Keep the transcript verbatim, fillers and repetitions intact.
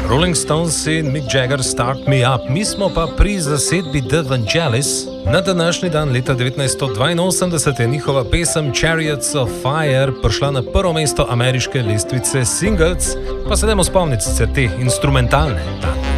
Rolling Stones in Mick Jagger Start Me Up, mi smo pa pri zasedbi The Vangelis. Na današnji dan leta devetnajststo dvainosemdeset je njihova pesem Chariots of Fire prišla na prvo mesto ameriške lestvice singles, pa se dajmo spomniti sicer te instrumentalne.